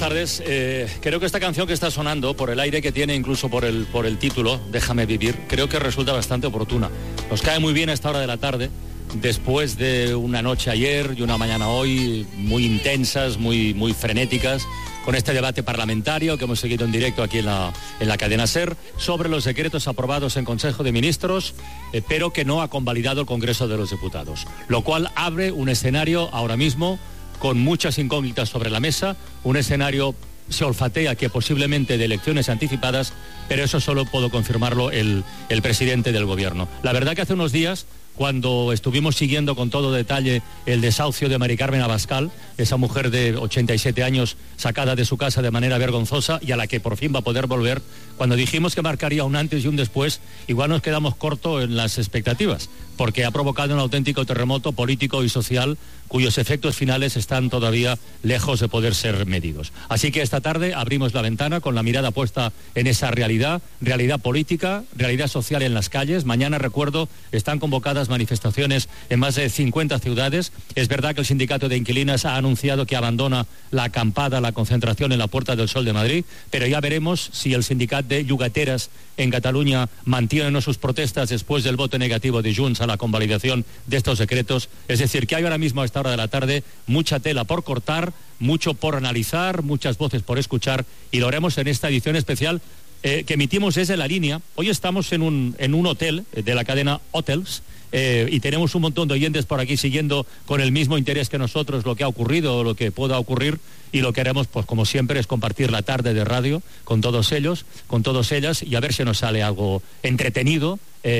tardes. Creo que esta canción que está sonando, por el aire que tiene, incluso por el título, Déjame vivir, creo que resulta bastante oportuna. Nos cae muy bien a esta hora de la tarde, después de una noche ayer y una mañana hoy muy intensas, muy frenéticas, con este debate parlamentario que hemos seguido en directo aquí en la cadena SER, sobre los decretos aprobados en Consejo de Ministros, pero que no ha convalidado el Congreso de los Diputados. Lo cual abre un escenario ahora mismo con muchas incógnitas sobre la mesa, un escenario se olfatea que posiblemente de elecciones anticipadas, pero eso solo puedo confirmarlo el presidente del gobierno. La verdad que hace unos días, cuando estuvimos siguiendo con todo detalle el desahucio de Mari Carmen Abascal, esa mujer de 87 años sacada de su casa de manera vergonzosa y a la que por fin va a poder volver, cuando dijimos que marcaría un antes y un después, igual nos quedamos cortos en las expectativas, porque ha provocado un auténtico terremoto político y social cuyos efectos finales están todavía lejos de poder ser medidos. Así que esta tarde abrimos la ventana con la mirada puesta en esa realidad política, realidad social en las calles. Mañana, recuerdo, están convocadas manifestaciones en más de 50 ciudades. Es verdad que el sindicato de inquilinas ha anunciado que abandona la acampada, la concentración en la Puerta del Sol de Madrid, pero ya veremos si el sindicato de llogateras en Cataluña mantiene o no sus protestas después del voto negativo de Junts a la convalidación de estos decretos. Es decir, que hay ahora mismo a esta hora de la tarde mucha tela por cortar, mucho por analizar, muchas voces por escuchar, y lo haremos en esta edición especial que emitimos desde La Línea. Hoy estamos en un hotel de la cadena Hotels, y tenemos un montón de oyentes por aquí siguiendo con el mismo interés que nosotros lo que ha ocurrido o lo que pueda ocurrir, y lo que haremos, pues como siempre, es compartir la tarde de radio con todos ellos, con todas ellas, y a ver si nos sale algo entretenido,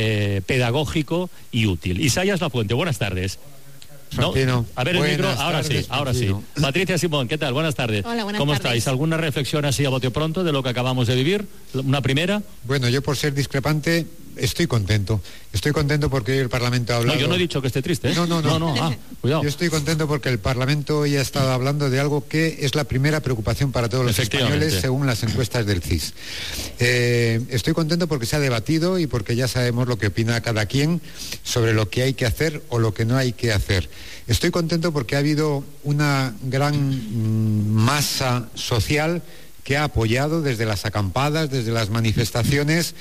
pedagógico y útil. Isaías Lafuente, buenas tardes. No, a ver el micro, ahora sí. Patricia Simón, ¿qué tal? Buenas tardes. Hola, buenas ¿Cómo tardes. estáis? ¿Alguna reflexión así a bote pronto de lo que acabamos de vivir? ¿Una primera? Bueno, yo por ser discrepante estoy contento. Estoy contento porque hoy el Parlamento ha hablado... No, yo no he dicho que esté triste, ¿eh? No. Cuidado. Yo estoy contento porque el Parlamento hoy ha estado hablando de algo que es la primera preocupación para todos los españoles según las encuestas del CIS. Estoy contento porque se ha debatido y porque ya sabemos lo que opina cada quien sobre lo que hay que hacer o lo que no hay que hacer. Estoy contento porque ha habido una gran masa social que ha apoyado desde las acampadas, desde las manifestaciones,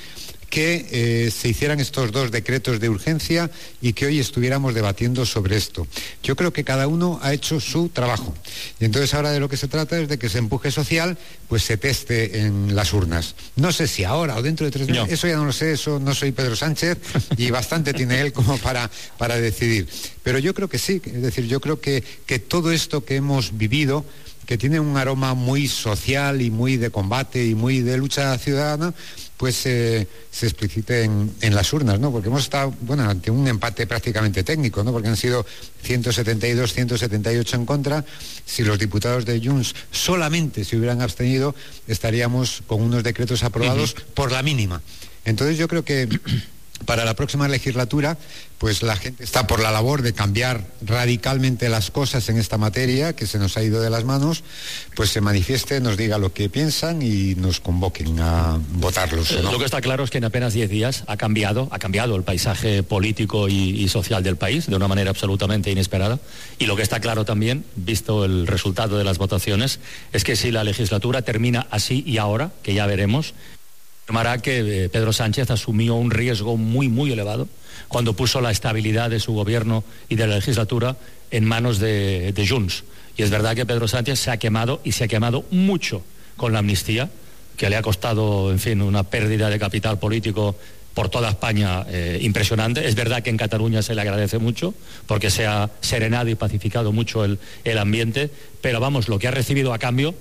que se hicieran estos dos decretos de urgencia y que hoy estuviéramos debatiendo sobre esto. Yo creo que cada uno ha hecho su trabajo. Y entonces ahora de lo que se trata es de que ese empuje social pues se teste en las urnas. No sé si ahora o dentro de 3 meses, eso ya no lo sé, eso no soy Pedro Sánchez y bastante tiene él como para decidir. Pero yo creo que sí, es decir, yo creo que todo esto que hemos vivido, que tiene un aroma muy social y muy de combate y muy de lucha ciudadana, pues se explicite en las urnas, ¿no? Porque hemos estado, bueno, ante un empate prácticamente técnico, ¿no? Porque han sido 172, 178 en contra. Si los diputados de Junts solamente se hubieran abstenido, estaríamos con unos decretos aprobados por la mínima. Entonces yo creo que para la próxima legislatura, pues la gente está por la labor de cambiar radicalmente las cosas en esta materia, que se nos ha ido de las manos, pues se manifieste, nos diga lo que piensan y nos convoquen a votarlos, ¿no? Lo que está claro es que en apenas 10 días ha cambiado el paisaje político y social del país de una manera absolutamente inesperada. Y lo que está claro también, visto el resultado de las votaciones, es que si la legislatura termina así y ahora, que ya veremos, afirmará que Pedro Sánchez asumió un riesgo muy, muy elevado cuando puso la estabilidad de su gobierno y de la legislatura en manos de Junts. Y es verdad que Pedro Sánchez se ha quemado y se ha quemado mucho con la amnistía, que le ha costado, en fin, una pérdida de capital político por toda España impresionante. Es verdad que en Cataluña se le agradece mucho porque se ha serenado y pacificado mucho el ambiente, pero vamos, lo que ha recibido a cambio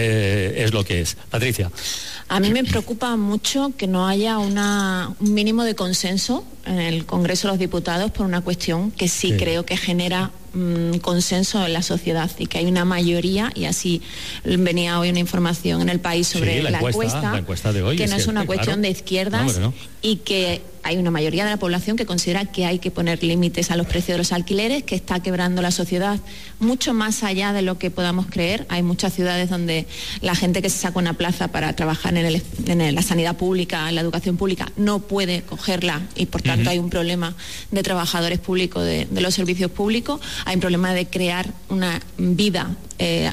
es lo que es. Patricia. A mí me preocupa mucho que no haya un mínimo de consenso en el Congreso de los Diputados por una cuestión que sí creo que genera consenso en la sociedad y que hay una mayoría, y así venía hoy una información en El País sobre la encuesta de hoy, que no es una cuestión de izquierdas, y que hay una mayoría de la población que considera que hay que poner límites a los precios de los alquileres, que está quebrando la sociedad mucho más allá de lo que podamos creer. Hay muchas ciudades donde la gente que se saca una plaza para trabajar en la sanidad pública, en la educación pública, no puede cogerla, y por tanto hay un problema de trabajadores públicos de los servicios públicos, hay un problema de crear una vida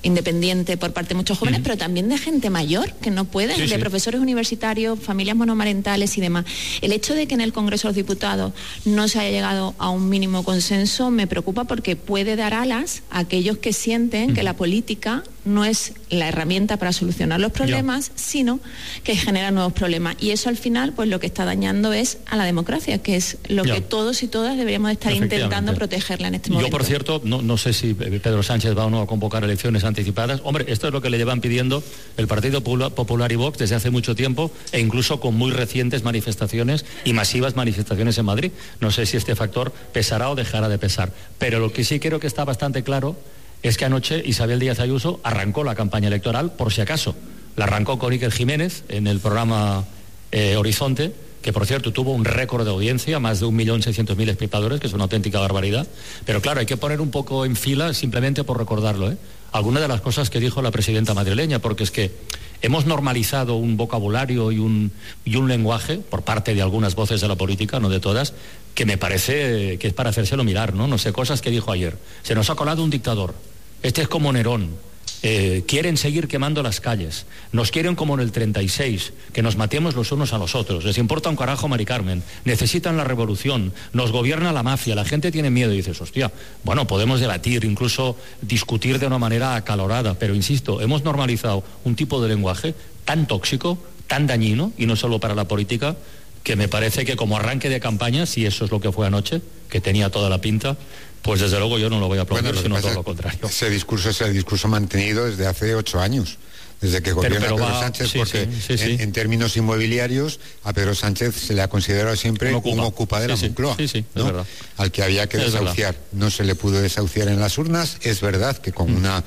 independiente por parte de muchos jóvenes, pero también de gente mayor que no pueden, de profesores universitarios, familias monomarentales y demás. El hecho de que en el Congreso de los Diputados no se haya llegado a un mínimo consenso me preocupa, porque puede dar alas a aquellos que sienten que la política no es la herramienta para solucionar los problemas, sino que genera nuevos problemas. Y eso al final, pues lo que está dañando es a la democracia, que es lo que todos y todas deberíamos estar intentando protegerla en este momento. Yo, por cierto, no sé si Pedro Sánchez va o no a convocar elecciones anticipadas. Hombre, esto es lo que le llevan pidiendo el Partido Popular y Vox desde hace mucho tiempo, e incluso con muy recientes manifestaciones y masivas manifestaciones en Madrid. No sé si este factor pesará o dejará de pesar. Pero lo que sí creo que está bastante claro es que anoche Isabel Díaz Ayuso arrancó la campaña electoral, por si acaso. La arrancó con Iker Jiménez en el programa Horizonte, que por cierto tuvo un récord de audiencia, más de 1.600.000 espectadores, que es una auténtica barbaridad. Pero claro, hay que poner un poco en fila, simplemente por recordarlo, algunas de las cosas que dijo la presidenta madrileña, porque es que hemos normalizado un vocabulario y un lenguaje por parte de algunas voces de la política, no de todas, que me parece que es para hacérselo mirar, ¿no? No sé, cosas que dijo ayer. Se nos ha colado un dictador. Este es como Nerón. Quieren seguir quemando las calles. Nos quieren como en el 36, que nos matemos los unos a los otros. Les importa un carajo Mari Carmen. Necesitan la revolución. Nos gobierna la mafia. La gente tiene miedo y dices, hostia, bueno, podemos debatir, incluso discutir de una manera acalorada, pero insisto, hemos normalizado un tipo de lenguaje tan tóxico, tan dañino, y no solo para la política, que me parece que como arranque de campaña, si eso es lo que fue anoche, que tenía toda la pinta, pues desde luego yo no lo voy a aplaudir, sino todo lo contrario. Ese discurso es el discurso mantenido desde hace 8 años. Desde que gobierna Pedro Sánchez, porque en términos inmobiliarios a Pedro Sánchez se le ha considerado siempre un ocupa de la Moncloa, ¿no? Al que había que desahuciar. No se le pudo desahuciar en las urnas. Es verdad que con una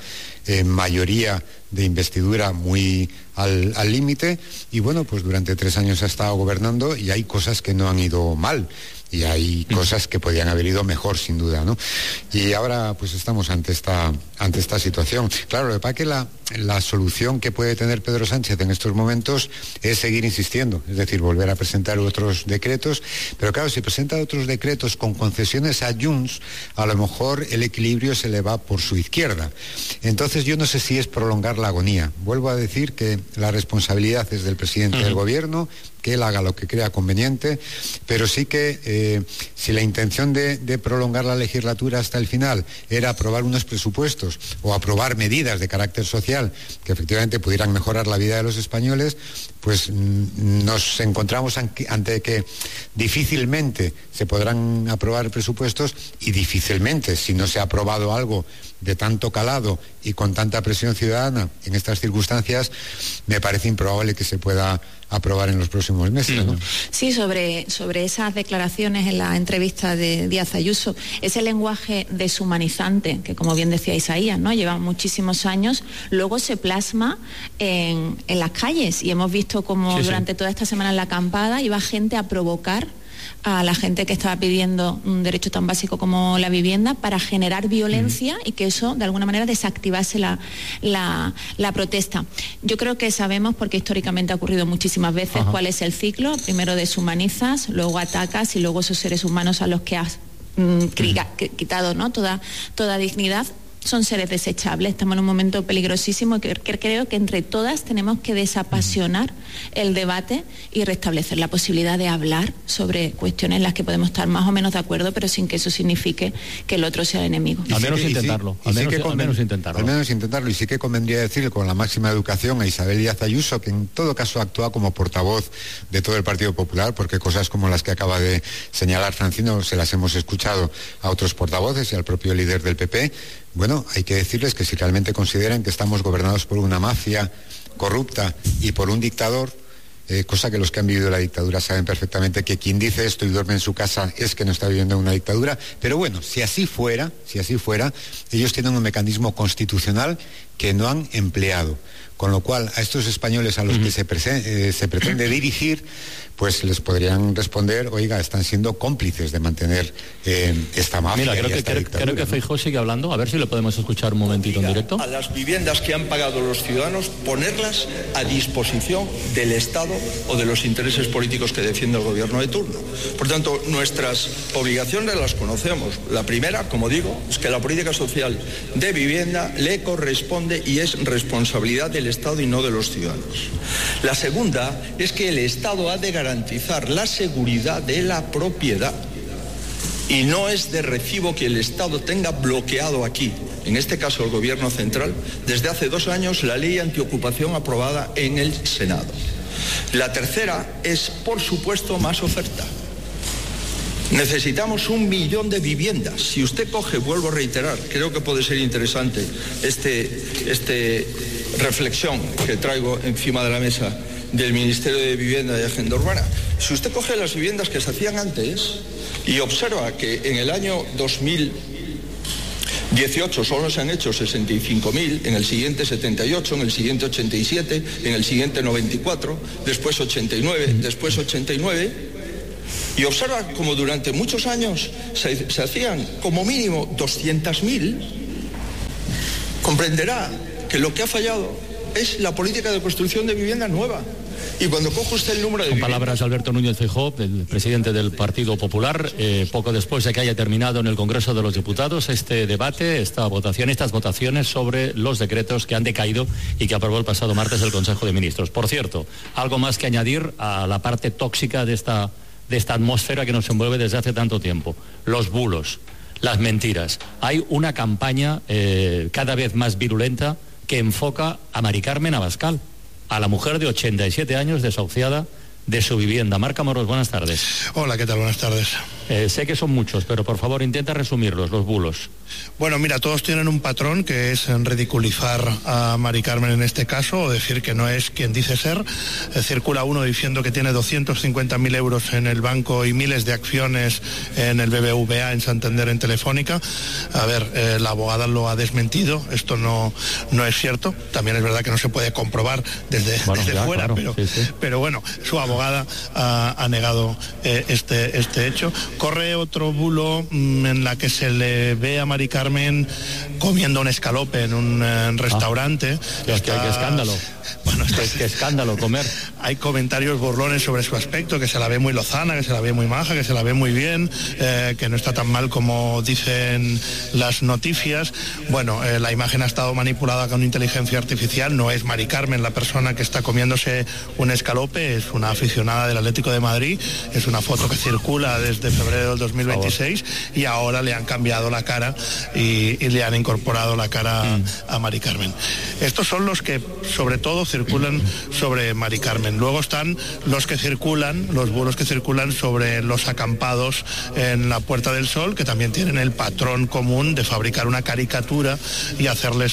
mayoría de investidura muy al límite, y bueno, pues durante 3 años ha estado gobernando y hay cosas que no han ido mal. Y hay cosas que podían haber ido mejor, sin duda, ¿no? Y ahora pues estamos ante esta situación. Claro, lo que pasa es que la solución que puede tener Pedro Sánchez en estos momentos es seguir insistiendo, es decir, volver a presentar otros decretos, pero claro, si presenta otros decretos con concesiones a Junts, a lo mejor el equilibrio se le va por su izquierda. Entonces yo no sé si es prolongar la agonía. Vuelvo a decir que la responsabilidad es del presidente del gobierno, que él haga lo que crea conveniente, pero sí que si la intención de prolongar la legislatura hasta el final era aprobar unos presupuestos o aprobar medidas de carácter social que efectivamente pudieran mejorar la vida de los españoles, pues nos encontramos ante que difícilmente se podrán aprobar presupuestos, y difícilmente, si no se ha aprobado algo de tanto calado y con tanta presión ciudadana en estas circunstancias, me parece improbable que se pueda aprobar en los próximos meses, ¿no? Sí, sobre esas declaraciones en la entrevista de Díaz Ayuso, ese lenguaje deshumanizante que, como bien decía Isaías, ¿no?, lleva muchísimos años, luego se plasma en las calles, y hemos visto como durante toda esta semana en la acampada iba gente a provocar a la gente que estaba pidiendo un derecho tan básico como la vivienda, para generar violencia y que eso de alguna manera desactivase la protesta. Yo creo que sabemos, porque históricamente ha ocurrido muchísimas veces, cuál es el ciclo. Primero deshumanizas, luego atacas y luego esos seres humanos a los que has quitado, ¿no?, toda dignidad. Son seres desechables. Estamos en un momento peligrosísimo y que creo que entre todas tenemos que desapasionar el debate y restablecer la posibilidad de hablar sobre cuestiones en las que podemos estar más o menos de acuerdo, pero sin que eso signifique que el otro sea el enemigo. Al menos intentarlo. Al menos intentarlo. Y sí que convendría decir con la máxima educación a Isabel Díaz Ayuso, que en todo caso actúa como portavoz de todo el Partido Popular, porque cosas como las que acaba de señalar Francino se las hemos escuchado a otros portavoces y al propio líder del PP. Bueno, hay que decirles que si realmente consideran que estamos gobernados por una mafia corrupta y por un dictador, cosa que los que han vivido la dictadura saben perfectamente, que quien dice esto y duerme en su casa es que no está viviendo una dictadura. Pero bueno, si así fuera, ellos tienen un mecanismo constitucional que no han empleado. Con lo cual, a estos españoles a los que se pretende dirigir, pues les podrían responder, oiga, están siendo cómplices de mantener esta mafia. Mira, creo que Feijóo sigue hablando, a ver si lo podemos escuchar un momentito en directo. A las viviendas que han pagado los ciudadanos, ponerlas a disposición del Estado o de los intereses políticos que defiende el gobierno de turno. Por tanto, nuestras obligaciones las conocemos. La primera, como digo, es que la política social de vivienda le corresponde corresponde y es responsabilidad del Estado y no de los ciudadanos. La segunda es que el Estado ha de garantizar la seguridad de la propiedad. Y no es de recibo que el Estado tenga bloqueado aquí, en este caso el Gobierno central, desde hace 2 años la ley antiocupación aprobada en el Senado. La tercera es, por supuesto, más oferta. Necesitamos 1 millón de viviendas. Si usted coge, vuelvo a reiterar, creo que puede ser interesante este reflexión que traigo encima de la mesa del Ministerio de Vivienda y Agenda Urbana. Si usted coge las viviendas que se hacían antes y observa que en el año 2018 solo se han hecho 65.000, en el siguiente 78, en el siguiente 87, en el siguiente 94, después 89, después 89, y observa como durante muchos años se hacían como mínimo 200.000, comprenderá que lo que ha fallado es la política de construcción de vivienda nueva. Y cuando coge usted el número de viviendas... Palabras de Alberto Núñez Feijóo, el presidente del Partido Popular, poco después de que haya terminado en el Congreso de los Diputados este debate, estas votaciones sobre los decretos que han decaído y que aprobó el pasado martes el Consejo de Ministros. Por cierto, algo más que añadir a la parte tóxica de esta atmósfera que nos envuelve desde hace tanto tiempo. Los bulos, las mentiras. Hay una campaña cada vez más virulenta que enfoca a Mari Carmen Abascal, a la mujer de 87 años desahuciada de su vivienda. Marc Amorós, buenas tardes. Hola, ¿qué tal? Buenas tardes. Sé que son muchos, pero por favor intenta resumirlos, los bulos. Bueno, mira, todos tienen un patrón que es ridiculizar a Mari Carmen en este caso, o decir que no es quien dice ser. Circula uno diciendo que tiene 250.000 euros en el banco y miles de acciones en el BBVA, en Santander, en Telefónica. A ver, la abogada lo ha desmentido, esto no es cierto. También es verdad que no se puede comprobar desde fuera, claro, pero bueno, su abogada ha negado este hecho. Corre otro bulo en la que se le ve a Mari Carmen comiendo un escalope en un restaurante. Qué escándalo. Bueno, qué escándalo comer. Hay comentarios burlones sobre su aspecto, que se la ve muy lozana, que se la ve muy maja, que se la ve muy bien, que no está tan mal como dicen las noticias. Bueno, la imagen ha estado manipulada con inteligencia artificial. No es Mari Carmen la persona que está comiéndose un escalope, es una aficionada del Atlético de Madrid. Es una foto que circula desde febrero del 2026 y ahora le han cambiado la cara y le han incorporado la cara a Mari Carmen. Estos son los que sobre todo circulan sobre Mari Carmen. Luego están los bulos que circulan sobre los acampados en la Puerta del Sol, que también tienen el patrón común de fabricar una caricatura y hacerles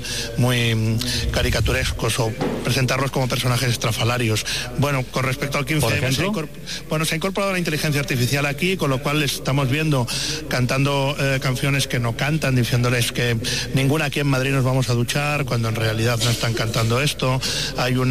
muy caricaturescos o presentarlos como personajes estrafalarios. Bueno, con respecto al 15M, se ha incorporado la inteligencia artificial aquí, con lo cual les estamos viendo cantando canciones que no cantan, diciéndoles que ninguna aquí en Madrid nos vamos a duchar, cuando en realidad no están cantando esto. Hay un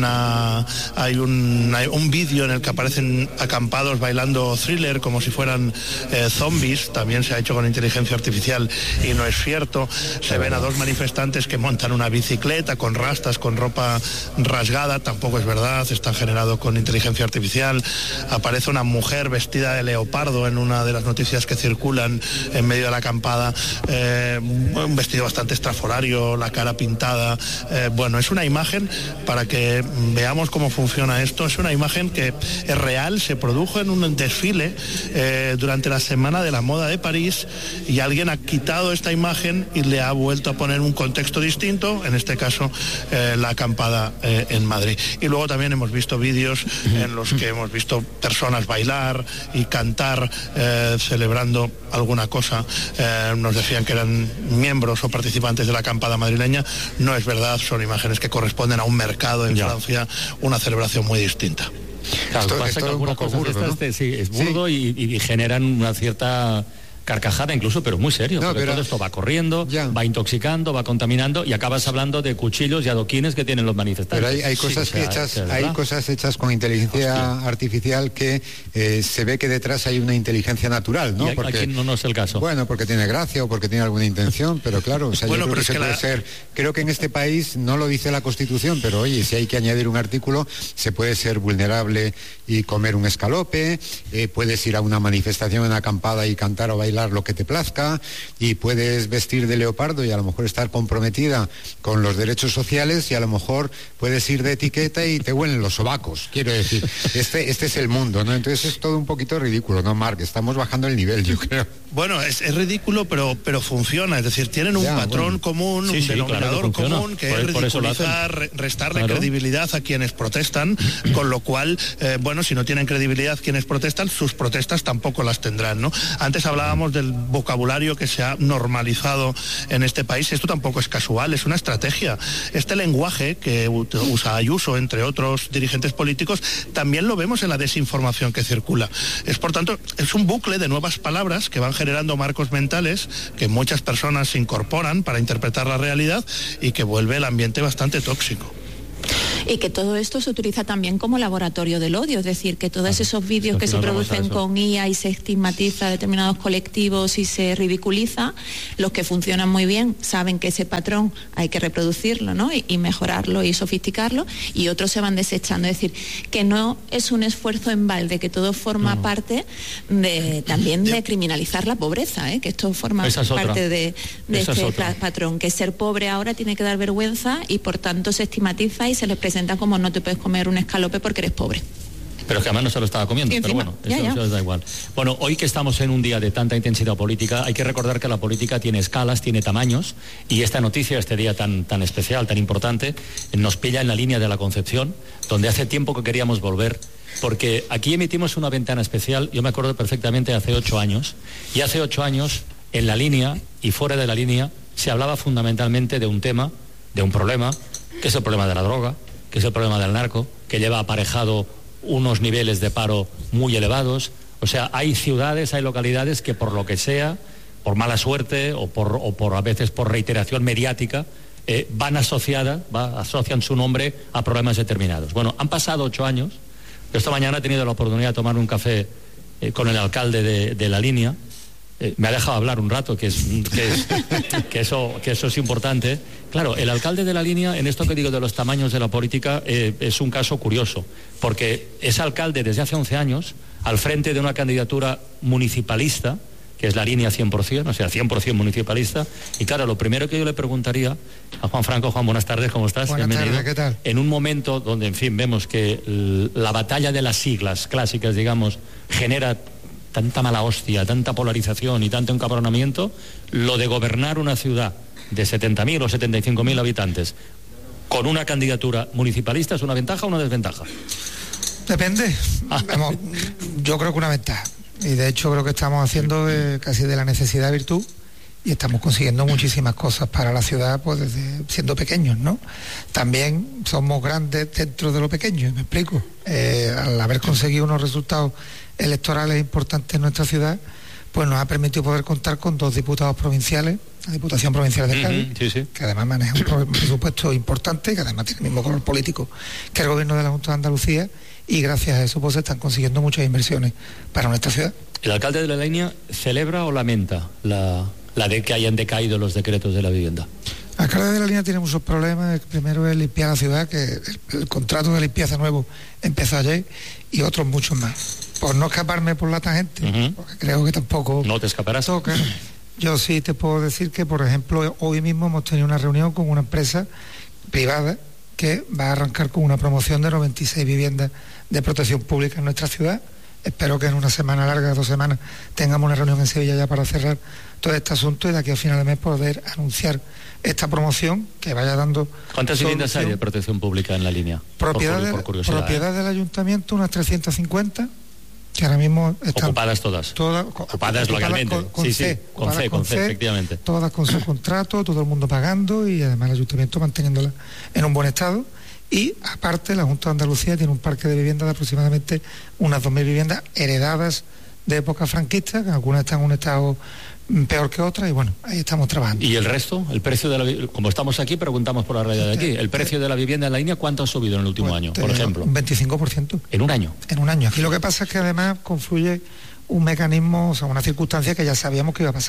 vídeo en el que aparecen acampados bailando Thriller como si fueran zombies, también se ha hecho con inteligencia artificial y no es cierto. Se ven a 2 manifestantes que montan una bicicleta con rastas, con ropa rasgada, tampoco es verdad, está generado con inteligencia artificial. Aparece una mujer vestida de leopardo en una de las noticias que circulan en medio de la acampada, un vestido bastante estrafolario, la cara pintada. Bueno, es una imagen para que veamos cómo funciona esto. Es una imagen que es real, se produjo en un desfile durante la Semana de la Moda de París y alguien ha quitado esta imagen y le ha vuelto a poner un contexto distinto, en este caso la acampada en Madrid. Y luego también hemos visto vídeos en los que hemos visto personas bailar y cantar celebrando alguna cosa. Nos decían que eran miembros o participantes de la acampada madrileña. No es verdad, son imágenes que corresponden a un mercado en Francia, una celebración muy distinta. Claro, pasa que algunas cosas burdo, ¿no? Es burdo y generan una cierta carcajada incluso, pero muy serio, porque todo esto va corriendo, va intoxicando, va contaminando y acabas hablando de cuchillos y adoquines que tienen los manifestantes. Pero hay cosas hechas con inteligencia artificial que se ve que detrás hay una inteligencia natural, ¿no? Porque aquí no es el caso. Bueno, porque tiene gracia o porque tiene alguna intención, pero claro, o sea, bueno, yo creo que se puede ser. Creo que en este país no lo dice la Constitución, pero oye, si hay que añadir un artículo, se puede ser vulnerable y comer un escalope, puedes ir a una manifestación en acampada y cantar o bailar bailar lo que te plazca, y puedes vestir de leopardo y a lo mejor estar comprometida con los derechos sociales, y a lo mejor puedes ir de etiqueta y te huelen los sobacos. Quiero decir, este es el mundo, ¿no? Entonces es todo un poquito ridículo, ¿no, Marc? Estamos bajando el nivel, yo creo. Bueno, es ridículo, pero funciona. Es decir, tienen un patrón común, un denominador común, que es ridiculizar, restarle credibilidad a quienes protestan, con lo cual, si no tienen credibilidad quienes protestan, sus protestas tampoco las tendrán, ¿no? Antes hablábamos del vocabulario que se ha normalizado en este país. Esto tampoco es casual, es una estrategia. Este lenguaje que usa Ayuso, entre otros dirigentes políticos, también lo vemos en la desinformación que circula. Por tanto, es un bucle de nuevas palabras que van generando marcos mentales que muchas personas se incorporan para interpretar la realidad y que vuelve el ambiente bastante tóxico. Y que todo esto se utiliza también como laboratorio del odio, es decir, que todos esos vídeos que se producen con IA y se estigmatiza a determinados colectivos y se ridiculiza, los que funcionan muy bien saben que ese patrón hay que reproducirlo, ¿no? y mejorarlo y sofisticarlo, y otros se van desechando. Es decir, que no es un esfuerzo en balde, que todo forma parte también de criminalizar la pobreza, que esto forma parte de este patrón, que ser pobre ahora tiene que dar vergüenza y por tanto se estigmatiza y se les presenta como no te puedes comer un escalope porque eres pobre. Pero es que además no se lo estaba comiendo, pero bueno, eso da igual. Bueno, hoy que estamos en un día de tanta intensidad política, hay que recordar que la política tiene escalas, tiene tamaños, y esta noticia, este día tan especial, tan importante, nos pilla en la línea de la Concepción, donde hace tiempo que queríamos volver, porque aquí emitimos una ventana especial. Yo me acuerdo perfectamente hace 8 años, y hace 8 años, en la línea y fuera de la línea, se hablaba fundamentalmente de un tema, de un problema, que es el problema de la droga, que es el problema del narco, que lleva aparejado unos niveles de paro muy elevados. O sea, hay ciudades, hay localidades que por lo que sea, por mala suerte o por a veces por reiteración mediática, asocian su nombre a problemas determinados. Bueno, han pasado 8 años. Yo esta mañana he tenido la oportunidad de tomar un café con el alcalde de la línea. Me ha dejado hablar un rato, que eso es importante. Claro, el alcalde de la línea, en esto que digo de los tamaños de la política, es un caso curioso, porque es alcalde desde hace 11 años, al frente de una candidatura municipalista, que es la línea 100%, o sea, 100% municipalista. Y claro, lo primero que yo le preguntaría a Juan Franco. Juan, buenas tardes, ¿cómo estás? Buenas tardes, ¿qué tal? En un momento donde, en fin, vemos que la batalla de las siglas clásicas, digamos, genera tanta mala hostia, tanta polarización y tanto encabronamiento, lo de gobernar una ciudad de 70.000 o 75.000 habitantes con una candidatura municipalista, ¿es una ventaja o una desventaja? Depende. Yo creo que una ventaja. Y de hecho creo que estamos haciendo casi de la necesidad virtud, y estamos consiguiendo muchísimas cosas para la ciudad, pues desde siendo pequeños, ¿no? También somos grandes dentro de lo pequeño, ¿me explico? Al haber conseguido unos resultados electorales importantes en nuestra ciudad, pues nos ha permitido poder contar con 2 diputados provinciales, la Diputación Provincial de Cádiz, que además maneja un presupuesto importante, que además tiene el mismo color político que el gobierno de la Junta de Andalucía, y gracias a eso pues se están consiguiendo muchas inversiones para nuestra ciudad. ¿El alcalde de la línea celebra o lamenta la de que hayan decaído los decretos de la vivienda? El alcalde de la línea tiene muchos problemas. El primero es limpiar la ciudad, que el contrato de limpieza nuevo empezó ayer, y otros muchos más. Por no escaparme por la tangente, porque creo que tampoco... ¿No te escaparás? Toca. Yo sí te puedo decir que, por ejemplo, hoy mismo hemos tenido una reunión con una empresa privada que va a arrancar con una promoción de 96 viviendas de protección pública en nuestra ciudad. Espero que en una semana larga, 2 semanas, tengamos una reunión en Sevilla ya para cerrar todo este asunto, y de aquí a final de mes poder anunciar esta promoción que vaya dando... ¿Cuántas viviendas hay de protección pública en la línea? Propiedad del ayuntamiento, unas 350, que ahora mismo están... ¿Ocupadas todas? Ocupadas legalmente. Con C, efectivamente. Todas con su contrato, todo el mundo pagando, y además el ayuntamiento manteniéndolas en un buen estado. Y aparte, la Junta de Andalucía tiene un parque de viviendas de aproximadamente unas 2.000 viviendas heredadas de época franquista, que algunas están en un estado peor que otras, y bueno, ahí estamos trabajando. ¿Y el resto? El precio de la, como estamos aquí, preguntamos por la realidad de aquí, el precio de la vivienda en la línea, ¿cuánto ha subido en el último año, por ejemplo? Un 25%. ¿En un año? En un año. Aquí lo que pasa es que además confluye un mecanismo, o sea, una circunstancia que ya sabíamos que iba a pasar,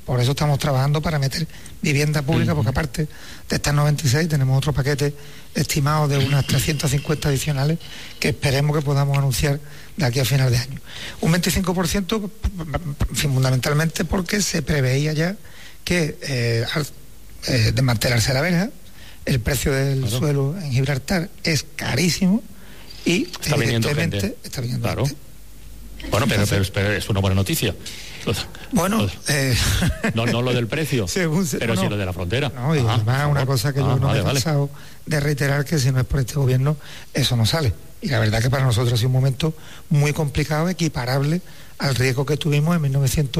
Por eso estamos trabajando para meter vivienda pública, porque aparte de estas 96 tenemos otro paquete estimado de unas 350 adicionales que esperemos que podamos anunciar de aquí a final de año. Un 25% fundamentalmente porque se preveía ya que al desmantelarse la verja, el precio del suelo en Gibraltar es carísimo y está viniendo gente. Claro. Bueno, pero es una buena noticia. Bueno, no lo del precio, pero sí lo de la frontera. No, y además una cosa que yo no me he cansado de reiterar, que si no es por este gobierno, eso no sale. Y la verdad que para nosotros ha sido un momento muy complicado, equiparable al riesgo que tuvimos en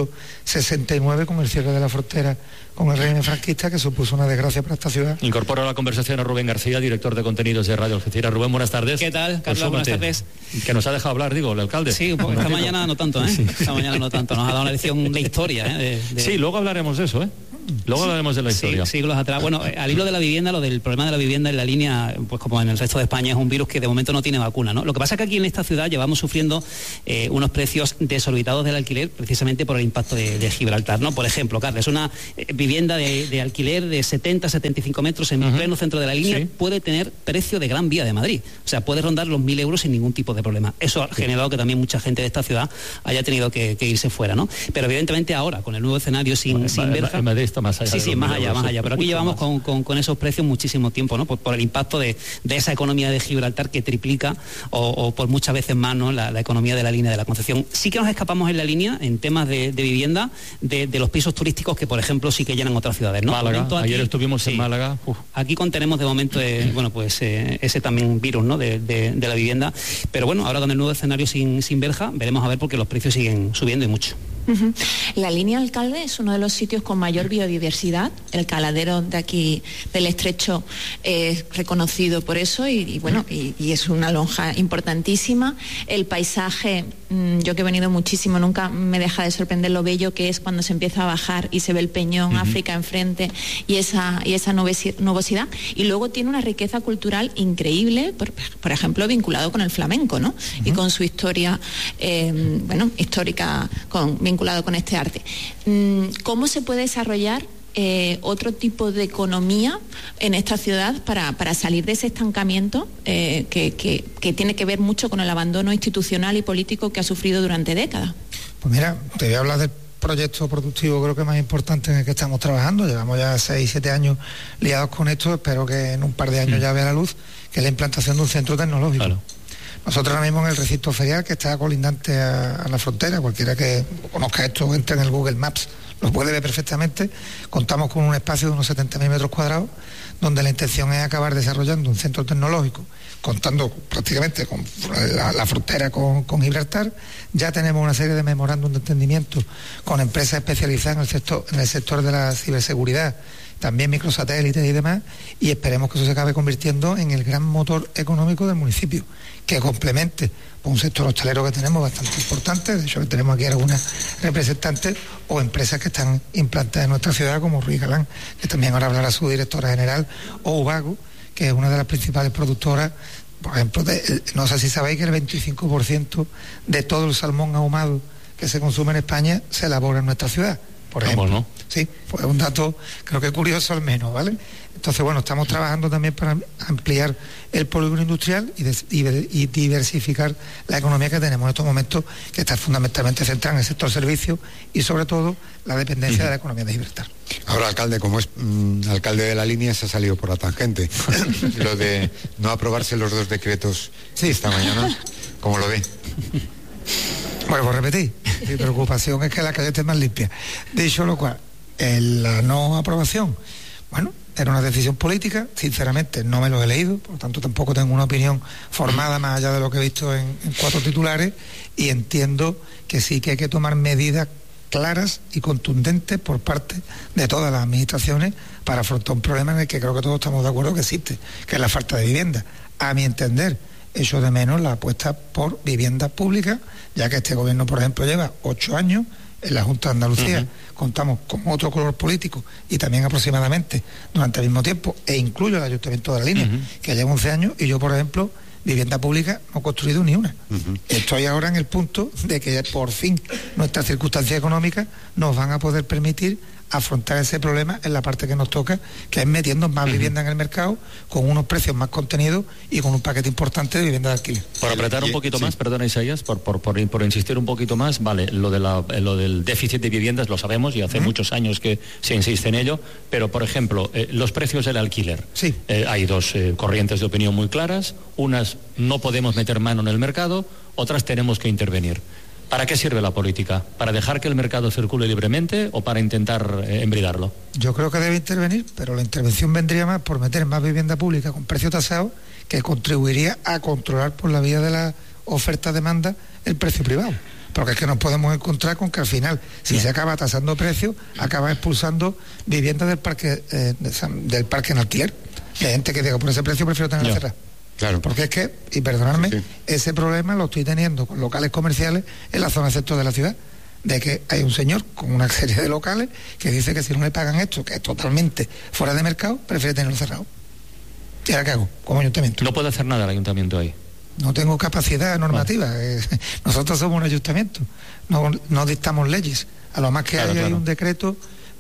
1969 con el cierre de la frontera con el régimen franquista, que supuso una desgracia para esta ciudad. Incorporo a la conversación a Rubén García, director de contenidos de Radio Algeciras. Rubén, buenas tardes. ¿Qué tal, Carlos? Buenas tardes. Que nos ha dejado hablar, digo, el alcalde. Sí, pues esta mañana no tanto, ¿eh? Esta mañana no tanto. Nos ha dado una lección de historia, ¿eh? Sí, luego hablaremos de eso, ¿eh? Luego hablaremos de la historia. Sí, siglos atrás. Bueno, al hilo de la vivienda, lo del problema de la vivienda en la línea, pues como en el resto de España, es un virus que de momento no tiene vacuna, ¿no? Lo que pasa es que aquí en esta ciudad llevamos sufriendo unos precios desorbitados del alquiler precisamente por el impacto de Gibraltar, ¿no? Por ejemplo, Carlos, una vivienda de alquiler de 70-75 metros en pleno centro de la línea puede tener precio de Gran Vía de Madrid. O sea, puede rondar los 1.000 euros sin ningún tipo de problema. Eso ha generado que también mucha gente de esta ciudad haya tenido que irse fuera, ¿no? Pero evidentemente ahora, con el nuevo escenario sin verja... En Madrid está más allá. Sí, más allá. Pero aquí llevamos con esos precios muchísimo tiempo, ¿no? Por el impacto de esa economía de Gibraltar que triplica o por muchas veces más, ¿no? La economía de la línea de la Concepción. Sí que nos escapamos en la línea en temas de vivienda, de los pisos turísticos que, por ejemplo, sí que llenan otras ciudades, ¿no? Málaga, aquí, ayer estuvimos en Málaga. Aquí contenemos de momento, ese también virus, ¿no? De la vivienda. Pero bueno, ahora con el nuevo escenario sin verja, veremos a ver porque los precios siguen subiendo y mucho. La línea Alcalde es uno de los sitios con mayor biodiversidad. El caladero de aquí del Estrecho es reconocido por eso y es una lonja importantísima. El paisaje, yo que he venido muchísimo, nunca me deja de sorprender lo bello que es cuando se empieza a bajar y se ve el peñón, África enfrente y esa nubosidad. Y luego tiene una riqueza cultural increíble, por ejemplo, vinculado con el flamenco, ¿no? Y con su historia, histórica, vinculado con este arte. ¿Cómo se puede desarrollar otro tipo de economía en esta ciudad para salir de ese estancamiento que tiene que ver mucho con el abandono institucional y político que ha sufrido durante décadas? Pues mira, te voy a hablar del proyecto productivo creo que más importante en el que estamos trabajando. Llevamos ya 6-7 años liados con esto, espero que en un par de años ya vea la luz, que es la implantación de un centro tecnológico. Claro. Nosotros ahora mismo en el recinto ferial, que está colindante a la frontera, cualquiera que conozca esto, entre en el Google Maps, lo puede ver perfectamente. Contamos con un espacio de unos 70.000 metros cuadrados, donde la intención es acabar desarrollando un centro tecnológico, contando prácticamente con la frontera con Gibraltar. Ya tenemos una serie de memorándum de entendimiento con empresas especializadas en el sector de la ciberseguridad, también microsatélites y demás, y esperemos que eso se acabe convirtiendo en el gran motor económico del municipio, que complemente un sector hostelero que tenemos bastante importante. De hecho, tenemos aquí algunas representantes o empresas que están implantadas en nuestra ciudad, como Ruiz Galán, que también ahora hablará su directora general, o Ubago, que es una de las principales productoras. Por ejemplo, no sé si sabéis que el 25% de todo el salmón ahumado que se consume en España se elabora en nuestra ciudad, por ejemplo. ¿No? Sí, pues un dato creo que curioso al menos, ¿vale? Entonces, bueno, estamos trabajando también para ampliar el polígono industrial y diversificar la economía que tenemos en estos momentos, que está fundamentalmente centrada en el sector servicios y sobre todo la dependencia de la economía de Gibraltar. Ahora, alcalde, como es alcalde de la línea, se ha salido por la tangente. Lo de no aprobarse los 2 decretos esta mañana, ¿cómo lo ve? Bueno, pues repetí. Mi preocupación es que la calle esté más limpia. Dicho lo cual, la no aprobación, bueno, era una decisión política, sinceramente no me lo he leído, por lo tanto tampoco tengo una opinión formada más allá de lo que he visto en 4 titulares, y entiendo que sí que hay que tomar medidas claras y contundentes por parte de todas las administraciones para afrontar un problema en el que creo que todos estamos de acuerdo que existe, que es la falta de vivienda. A mi entender, echo de menos la apuesta por vivienda pública, ya que este gobierno, por ejemplo, lleva 8 años en la Junta de Andalucía. Contamos con otro color político y también aproximadamente durante el mismo tiempo, e incluyo el Ayuntamiento de la Línea, que lleva 11 años, y yo, por ejemplo, vivienda pública no he construido ni una. Estoy ahora en el punto de que por fin nuestras circunstancias económicas nos van a poder permitir afrontar ese problema en la parte que nos toca, que es metiendo más vivienda en el mercado, con unos precios más contenidos y con un paquete importante de vivienda de alquiler. Por apretar un poquito más, perdona Isaías, por insistir un poquito más, vale, lo del déficit de viviendas lo sabemos y hace muchos años que se insiste en ello, pero por ejemplo, los precios del alquiler. Sí. Hay dos corrientes de opinión muy claras, unas no podemos meter mano en el mercado, otras tenemos que intervenir. ¿Para qué sirve la política? ¿Para dejar que el mercado circule libremente o para intentar embridarlo? Yo creo que debe intervenir, pero la intervención vendría más por meter más vivienda pública con precio tasado, que contribuiría a controlar por la vía de la oferta-demanda el precio privado. Porque es que nos podemos encontrar con que al final, si se acaba tasando precios, acaba expulsando viviendas del parque en alquiler. Y hay gente que diga, por ese precio prefiero tenerla cerrada. Claro. Porque es que, y perdonadme, ese problema lo estoy teniendo con locales comerciales en la zona centro de la ciudad, de que hay un señor con una serie de locales que dice que si no le pagan esto, que es totalmente fuera de mercado, prefiere tenerlo cerrado. ¿Y ahora qué hago como ayuntamiento? No puede hacer nada el ayuntamiento ahí. No tengo capacidad normativa. Nosotros somos un ayuntamiento, no dictamos leyes. A lo más que hay un decreto,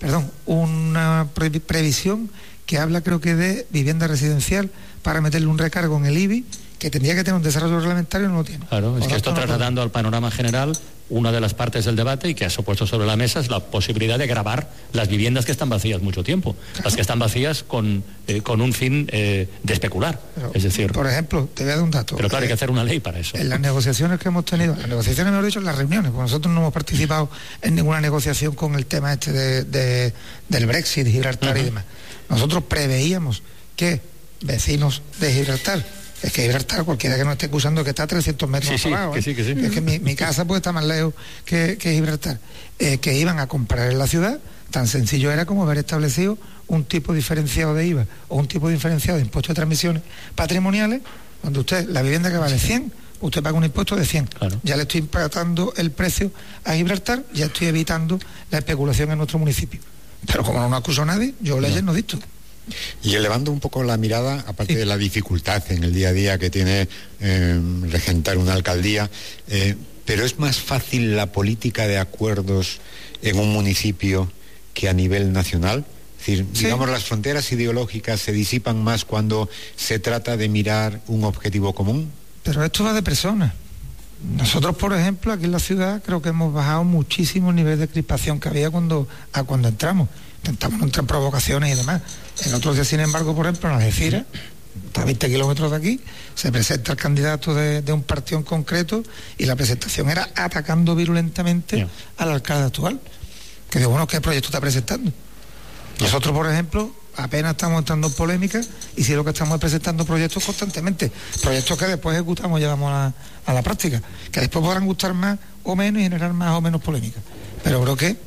una previsión que habla, creo que de vivienda residencial, para meterle un recargo en el IBI, que tendría que tener un desarrollo reglamentario, no lo tiene. Claro, es que esto trasladando al panorama general, una de las partes del debate y que ha puesto sobre la mesa es la posibilidad de gravar las viviendas que están vacías mucho tiempo, las que están vacías con un fin de especular. Pero, es decir, por ejemplo, te voy a dar un dato. Pero claro, hay que hacer una ley para eso. En las negociaciones que hemos tenido, mejor dicho, en las reuniones, porque nosotros no hemos participado en ninguna negociación con el tema del Brexit, Gibraltar y demás. Nosotros preveíamos que vecinos de Gibraltar, es que Gibraltar, cualquiera que no esté acusando que está a 300 metros abajo, que sí. Es que mi casa puede estar más lejos que Gibraltar, que iban a comprar en la ciudad. Tan sencillo era como haber establecido un tipo diferenciado de IVA o un tipo diferenciado de impuesto de transmisiones patrimoniales, donde usted, la vivienda que vale 100, usted paga un impuesto de 100. Claro. Ya le estoy impactando el precio a Gibraltar, ya estoy evitando la especulación en nuestro municipio. Pero como no acuso a nadie, yo leyes no dicto. Y elevando un poco la mirada, aparte de la dificultad en el día a día que tiene regentar una alcaldía, pero es más fácil la política de acuerdos en un municipio que a nivel nacional. Es decir, digamos, las fronteras ideológicas se disipan más cuando se trata de mirar un objetivo común. Pero esto va de personas. Nosotros, por ejemplo, aquí en la ciudad creo que hemos bajado muchísimo el nivel de crispación que había cuando entramos. Intentamos no entrar en provocaciones y demás. El otro día, sin embargo, por ejemplo, en Algeciras, a 20 kilómetros de aquí, se presenta el candidato de un partido en concreto y la presentación era atacando virulentamente al alcalde actual. Que digo, bueno, ¿qué proyecto está presentando? Nosotros, por ejemplo, apenas estamos entrando en polémica y si lo que estamos es presentando proyectos constantemente, proyectos que después ejecutamos y llevamos a la práctica, que después podrán gustar más o menos y generar más o menos polémica. Pero creo que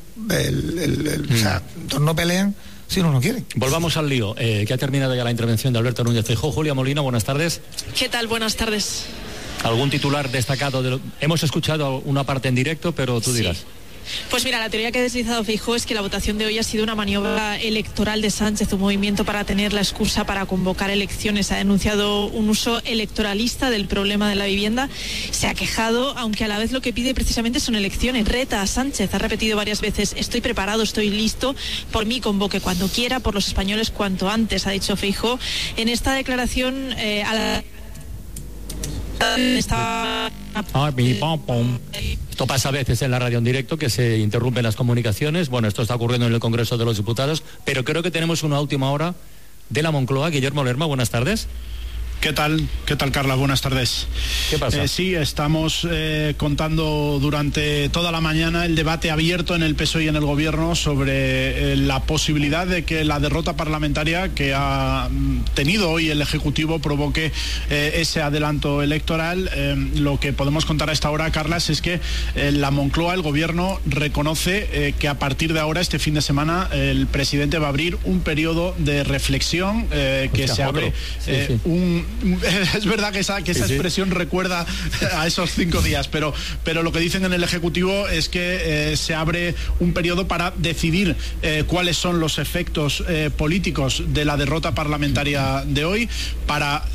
o sea, dos no pelean si uno no quiere. Volvamos al lío, que ha terminado ya la intervención de Alberto Núñez Feijóo. Julia Molina, buenas tardes. ¿Qué tal? Buenas tardes. ¿Algún titular destacado? Hemos escuchado una parte en directo, pero tú dirás. Pues mira, la teoría que ha deslizado Feijóo es que la votación de hoy ha sido una maniobra electoral de Sánchez, un movimiento para tener la excusa para convocar elecciones. Ha denunciado un uso electoralista del problema de la vivienda. Se ha quejado, aunque a la vez lo que pide precisamente son elecciones. Reta a Sánchez, ha repetido varias veces: estoy preparado, estoy listo, por mí convoque cuando quiera, por los españoles cuanto antes, ha dicho Feijóo. En esta declaración Esto pasa a veces en la radio en directo, que se interrumpen las comunicaciones. Bueno, esto está ocurriendo en el Congreso de los Diputados, pero creo que tenemos una última hora de la Moncloa. Guillermo Lerma, buenas tardes. ¿Qué tal, Carla? Buenas tardes. ¿Qué pasa? Sí, estamos contando durante toda la mañana el debate abierto en el PSOE y en el Gobierno sobre la posibilidad de que la derrota parlamentaria que ha tenido hoy el Ejecutivo provoque ese adelanto electoral. Lo que podemos contar a esta hora, Carla, es que la Moncloa, el Gobierno, reconoce que a partir de ahora, este fin de semana, el presidente va a abrir un periodo de reflexión que se abre Es verdad que esa expresión recuerda a esos 5 días, pero lo que dicen en el Ejecutivo es que se abre un periodo para decidir cuáles son los efectos políticos de la derrota parlamentaria de hoy, para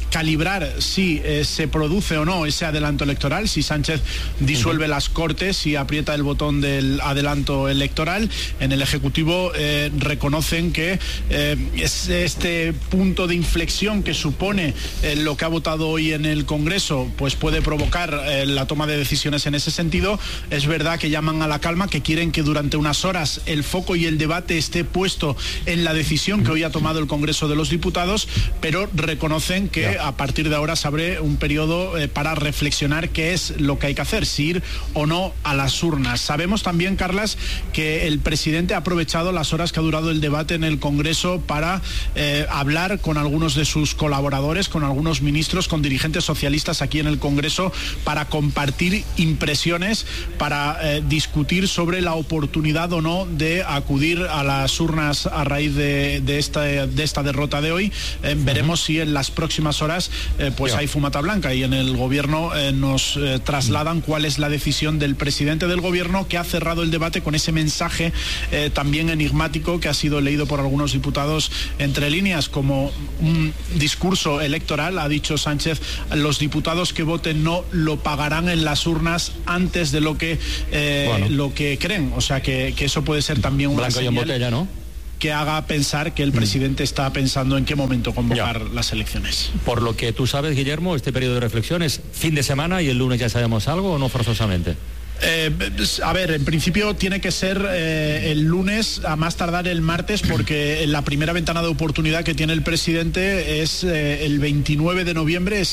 calibrar si se produce o no ese adelanto electoral, si Sánchez disuelve las Cortes y aprieta el botón del adelanto electoral. En el Ejecutivo reconocen que es este punto de inflexión que supone lo que ha votado hoy en el Congreso, pues puede provocar la toma de decisiones en ese sentido. Es verdad que llaman a la calma, que quieren que durante unas horas el foco y el debate esté puesto en la decisión que hoy ha tomado el Congreso de los Diputados, pero reconocen que a partir de ahora se abre un periodo para reflexionar qué es lo que hay que hacer, si ir o no a las urnas. Sabemos también, Carlas, que el presidente ha aprovechado las horas que ha durado el debate en el Congreso para hablar con algunos de sus colaboradores, con algunos ministros, con dirigentes socialistas aquí en el Congreso, para compartir impresiones, para discutir sobre la oportunidad o no de acudir a las urnas a raíz de esta derrota de hoy. Veremos si en las próximas horas hay fumata blanca, y en el Gobierno nos trasladan cuál es la decisión del presidente del Gobierno, que ha cerrado el debate con ese mensaje también enigmático que ha sido leído por algunos diputados entre líneas como un discurso electoral. Ha dicho Sánchez: los diputados que voten no lo pagarán en las urnas antes de lo que creen. O sea que eso puede ser también una blanco y en botella, ¿no?, que haga pensar que el presidente está pensando en qué momento convocar las elecciones. Por lo que tú sabes, Guillermo, este periodo de reflexión es fin de semana y el lunes ya sabemos algo, ¿o no forzosamente? A ver, en principio tiene que ser el lunes, a más tardar el martes, porque la primera ventana de oportunidad que tiene el presidente es el 29 de noviembre, es